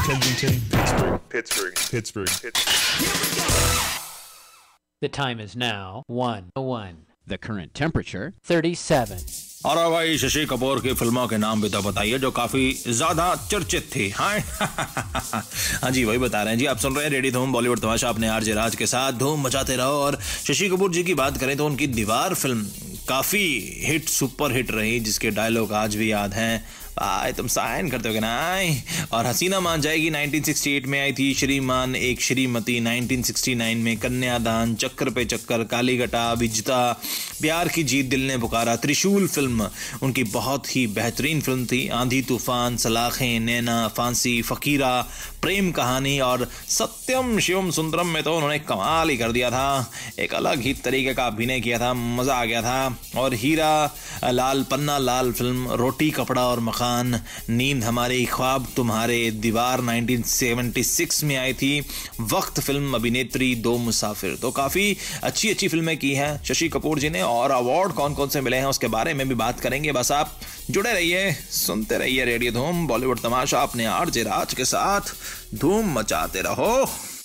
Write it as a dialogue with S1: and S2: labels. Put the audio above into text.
S1: Kensington, Pittsburgh.
S2: The time is now 1:01.
S3: The current temperature
S2: 37.
S4: और भाई शशि कपूर की फिल्मों के नाम भी तो बताइए जो काफी ज्यादा चर्चित थी। हाँ जी, वही बता रहे हैं जी। आप सुन रहे हैं रेडियो धूम बॉलीवुड तमाशा अपने आरजे राज के साथ। धूम मचाते रहो। और शशि कपूर जी की बात करें तो उनकी दीवार फिल्म काफी हिट, सुपर हिट रही, जिसके डायलॉग आज भी याद हैं। भाई तुम साइन करते हो कि ना। और हसीना मान जाएगी 1968 में आई थी। श्रीमान एक श्रीमती 1969 में। कन्यादान, चक्कर पे चक्कर, कालीगटा, विजता, प्यार की जीत, दिल ने पुकारा, त्रिशूल फिल्म उनकी बहुत ही बेहतरीन फिल्म थी। आंधी तूफान, सलाखें, नैना, फांसी, फकीरा, प्रेम कहानी और सत्यम शिवम सुंदरम में तो उन्होंने कमाल ही कर दिया था। एक अलग ही तरीके का अभिनय किया था, मज़ा आ गया था। और हीरा लाल, पन्ना लाल फिल्म, रोटी कपड़ा और मकान, नींद हमारे, ख्वाब तुम्हारे, दीवार 1976 में आई थी। वक्त फिल्म, अभिनेत्री, दो मुसाफिर। तो काफ़ी अच्छी अच्छी फिल्में की हैं शशि कपूर जी ने। और अवार्ड कौन कौन से मिले हैं उसके बारे में भी बात करेंगे। बस आप जुड़े रहिए, सुनते रहिए रेडियो धूम बॉलीवुड तमाशा अपने आरजे राज के साथ। धूम मचाते रहो।